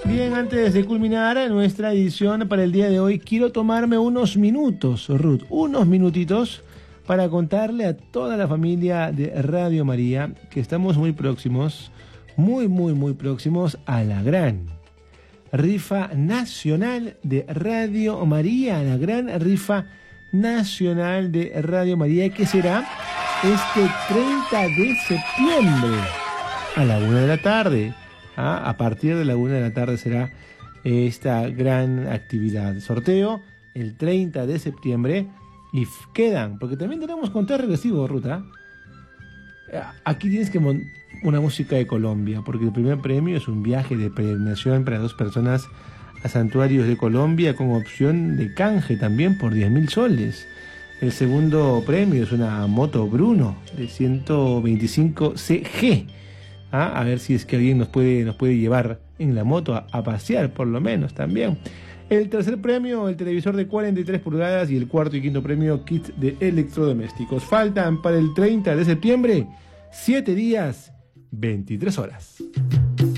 Bien, antes de culminar nuestra edición para el día de hoy, quiero tomarme unos minutos, Ruth, unos minutitos para contarle a toda la familia de Radio María que estamos muy próximos, muy próximos a la gran rifa nacional de Radio María, la gran rifa nacional de Radio María, que será este 30 de septiembre a la 1 de la tarde. A partir de la 1 de la tarde será esta gran actividad. Sorteo el 30 de septiembre y quedan, porque también tenemos conteo regresivo, Ruta. Aquí tienes que una música de Colombia, porque el primer premio es un viaje de peregrinación para 2 personas a santuarios de Colombia con opción de canje también por 10.000 soles. El segundo premio es una moto Bruno de 125 CG. A ver si es que alguien nos puede llevar en la moto a pasear, por lo menos también. El tercer premio, el televisor de 43 pulgadas, y el cuarto y quinto premio, kit de electrodomésticos. Faltan para el 30 de septiembre 7 días, 23 horas.